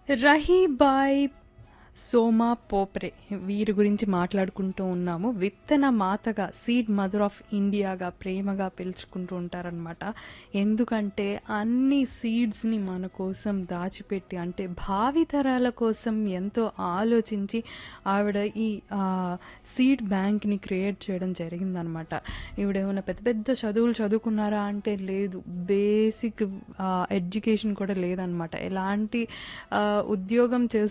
రహీబాయ్ సోమా పోప్రే వీరి గురించి మాట్లాడుకుంటూ ఉన్నాము. విత్తన మాతగా, సీడ్ మదర్ ఆఫ్ ఇండియాగా ప్రేమగా పిలుచుకుంటూ ఉంటారనమాట. ఎందుకంటే అన్ని సీడ్స్ని మన కోసం దాచిపెట్టి, అంటే భావితరాల కోసం ఎంతో ఆలోచించి ఆవిడ ఈ సీడ్ బ్యాంక్ని క్రియేట్ చేయడం జరిగిందనమాట. ఈవిడేమైనా పెద్ద పెద్ద చదువులు చదువుకున్నారా అంటే లేదు, బేసిక్ ఎడ్యుకేషన్ కూడా లేదనమాట. ఎలాంటి ఉద్యోగం చేస్తూ